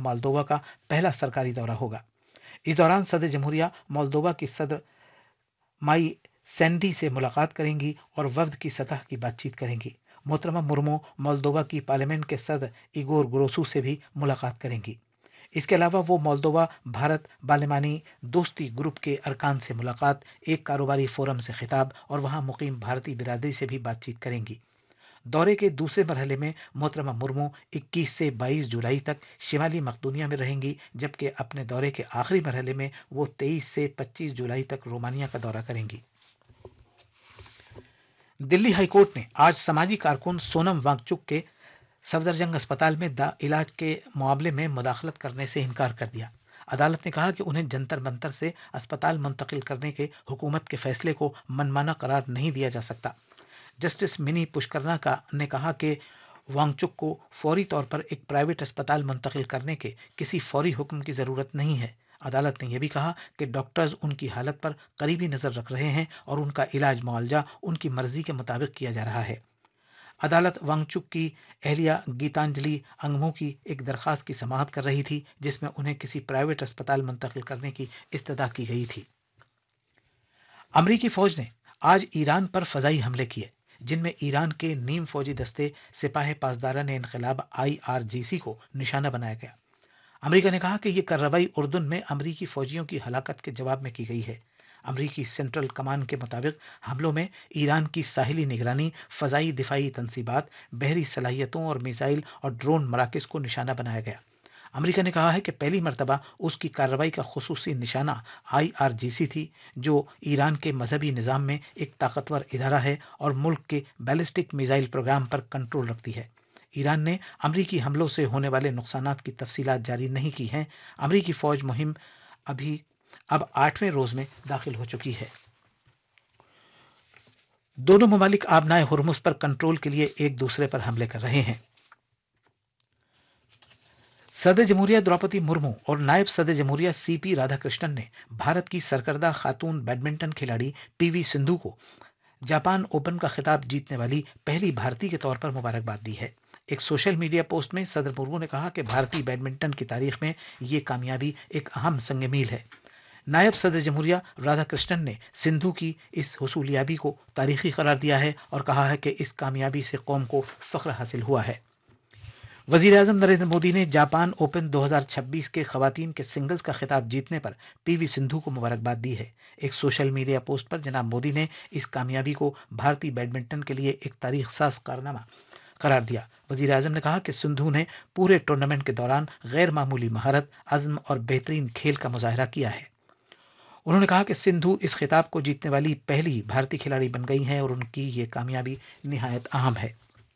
Moldova का पहला सरकारी दौरा होगा। इस दौरान सदर जमहूरिया मोल्दोवा की सदर माई सैंडी से मुलाकात करेंगी और वफ्द की सतह की बातचीत करेंगी। मोहतरमा मुर्मू मोल्दोवा की पार्लियामेंट के सदर इगोर ग्रोसू से भी मुलाकात करेंगी। इसके अलावा वो मोल्दोवा भारत बालिमानी दोस्ती ग्रुप के अरकान से मुलाकात, एक कारोबारी फोरम से खिताब और वहां मुकीम भारतीय बिरादरी से भी बातचीत करेंगी। दौरे के दूसरे मरहले में मोहतरमा मुर्मू 21 से 22 जुलाई तक शिमाली मकदूनिया में रहेंगी, जबकि अपने दौरे के आखिरी मरहले में वो 23 से 25 जुलाई तक रोमानिया का दौरा करेंगी। दिल्ली हाईकोर्ट ने आज समाजी कारकुन सोनम वांगचुक के सफदरजंग अस्पताल में इलाज के मामले में मुदाखलत करने से इनकार कर दिया। अदालत ने कहा कि उन्हें जंतर मंतर से अस्पताल मुंतकिल करने के हुकूमत के फैसले को मनमाना करार नहीं दिया जा सकता। जस्टिस मिनी पुष्करना ने कहा कि वांगचुक को फौरी तौर पर एक प्राइवेट अस्पताल मुंतकिल करने के किसी फौरी हुक्म की ज़रूरत नहीं है। अदालत ने यह भी कहा कि डॉक्टर्स उनकी हालत पर करीबी नज़र रख रहे हैं और उनका इलाज मुआवजा उनकी मर्जी के मुताबिक किया जा रहा है। अदालत वांगचुक की अहलिया गीतांजलि अंगमू की एक दरख्वास्त की समाअत कर रही थी, जिसमें उन्हें किसी प्राइवेट अस्पताल मुंतकिल करने की इस्तदा की गई थी। अमरीकी फौज ने आज ईरान पर फ़ज़ाई हमले किए, जिनमें ईरान के नीम फौजी दस्ते सिपाह पासदारान इनक़लाब IRGC को निशाना बनाया गया। अमेरिका ने कहा कि यह कार्रवाई उर्दून में अमरीकी फ़ौजियों की हलाकत के जवाब में की गई है। अमरीकी सेंट्रल कमान के मुताबिक हमलों में ईरान की साहिली निगरानी, फ़ज़ाई दिफाई तनसीबात, बहरी सलाहियतों और मिसाइल और ड्रोन मराकज़ को निशाना बनाया गया। अमेरिका ने कहा है कि पहली मरतबा उसकी कार्रवाई का खुसूसी निशाना IRGC थी, जो ईरान के मजहबी निज़ाम में एक ताकतवर इदारा है और मुल्क के बैलिस्टिक मिसाइल प्रोग्राम पर कंट्रोल रखती है। ईरान ने अमरीकी हमलों से होने वाले नुकसानात की तफसीलात जारी नहीं की हैं। अमरीकी फ़ौज मुहिम अब 8वें रोज़ में दाखिल हो चुकी है। दोनों ममालिक आबनाए हुर्मुज़ पर कंट्रोल के लिए एक दूसरे पर हमले कर रहे हैं। सदर जमहूरिया द्रौपदी मुर्मू और नायब सदर जमहूरिया CP राधाकृष्णन ने भारत की सरकर्दा खातून बैडमिंटन खिलाड़ी PV सिंधु को जापान ओपन का खिताब जीतने वाली पहली भारतीय के तौर पर मुबारकबाद दी है। एक सोशल मीडिया पोस्ट में सदर मुर्मू ने कहा कि भारतीय बैडमिंटन की तारीख में ये कामयाबी एक अहम संग मील है। नायब सदर जमहूरिया राधाकृष्णन ने सिंधु की इस हुसूलियाबी को तारीखी करार दिया है और कहा है कि इस कामयाबी से कौम को फ़ख्र हासिल हुआ है। वज़ीर-ए-आज़म नरेंद्र मोदी ने जापान ओपन 2026 के ख़वातीन के सिंगल्स का खिताब जीतने पर PV सिंधु को मुबारकबाद दी है। एक सोशल मीडिया पोस्ट पर जनाब मोदी ने इस कामयाबी को भारतीय बैडमिंटन के लिए एक तारीख साज कारनामा करार दिया। वज़ीर-ए-आज़म ने कहा कि सिंधु ने पूरे टूर्नामेंट के दौरान गैर मामूली महारत, अज़्म और बेहतरीन खेल का मुजाहरा किया है। उन्होंने कहा कि सिंधु इस खिताब को जीतने वाली पहली भारतीय खिलाड़ी बन गई हैं और उनकी ये कामयाबी निहायत अहम है।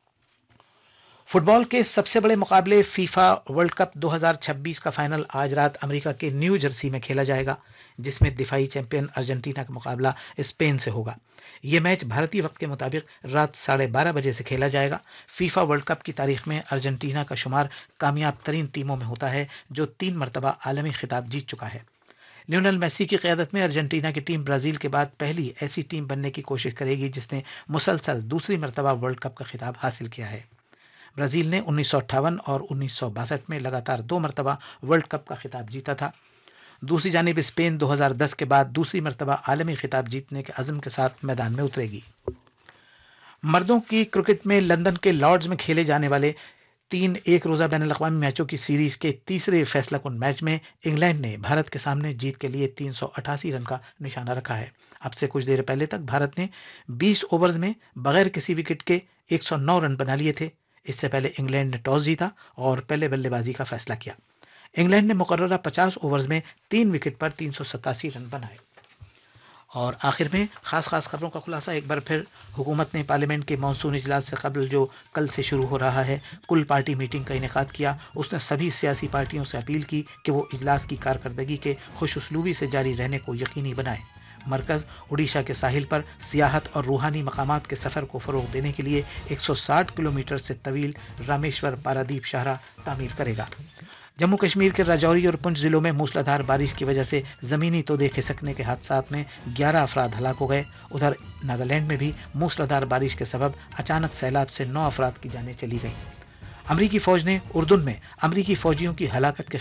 फुटबॉल के सबसे बड़े मुकाबले फीफा वर्ल्ड कप 2026 का फाइनल आज रात अमेरिका के न्यू जर्सी में खेला जाएगा, जिसमें दिफाई चैंपियन अर्जेंटीना का मुकाबला स्पेन से होगा। ये मैच भारतीय वक्त के मुताबिक रात 12:30 बजे से खेला जाएगा। फीफा वर्ल्ड कप की तारीख में अर्जेंटीना का शुमार कामयाब तरीन टीमों में होता है, जो 3 मरतबा आलमी खिताब जीत चुका है। लियोनेल मेसी की क़यादत में अर्जेंटीना की टीम ब्राज़ील के बाद पहली ऐसी टीम बनने की कोशिश करेगी जिसने मुसलसल दूसरी मरतबा वर्ल्ड कप का खिताब हासिल किया है। ब्राज़ील ने 1958 और 1962 में लगातार 2 मरतबा वर्ल्ड कप का खिताब जीता था। दूसरी जानिब स्पेन 2010 के बाद दूसरी मरतबा आलमी खिताब जीतने के अज़्म के साथ मैदान में उतरेगी। मर्दों की क्रिकेट में लंदन के लॉर्ड्स में खेले जाने वाले 3 एक रोज़ा बैनुल-अक़वामी मैचों की सीरीज़ के तीसरे फैसलाकुन मैच में इंग्लैंड ने भारत के सामने जीत के लिए 388 रन का निशाना रखा है। अब से कुछ देर पहले तक भारत ने 20 ओवर्स में बगैर किसी विकेट के 109 रन बना लिए थे। इससे पहले इंग्लैंड ने टॉस जीता और पहले बल्लेबाजी का फैसला किया। इंग्लैंड ने मुकर्ररा 50 ओवर्स में 3 विकेट पर 387 रन बनाए। और आखिर में ख़ास खबरों का खुलासा एक बार फिर, हुकूमत ने पार्लियामेंट के मानसून इजलास से कबल जो कल से शुरू हो रहा है कुल पार्टी मीटिंग का इनेकाद किया। उसने सभी सियासी पार्टियों से अपील की कि वो इजलास की कारकर्दगी के खुशउस्लूबी से जारी रहने को यकीनी बनाए। मरकज़ उड़ीसा के साहिल पर सियाहत और रूहानी मकामात के सफ़र को फ़रोग़ देने के लिए 160 किलोमीटर से तवील रामेश्वर पारादीप शाहरा तामीर करेगा। जम्मू कश्मीर के राजौरी और पुंछ ज़िलों में मूसलाधार बारिश की वजह से ज़मीनी तोदे खिसकने के हादसात में 11 अफराद हलाक हो गए। उधर नागालैंड में भी मूसलाधार बारिश के सबब अचानक सैलाब से 9 अफराद की जानें चली गईं। अमरीकी फ़ौज ने उर्दून में अमरीकी फ़ौजियों की हलाकत के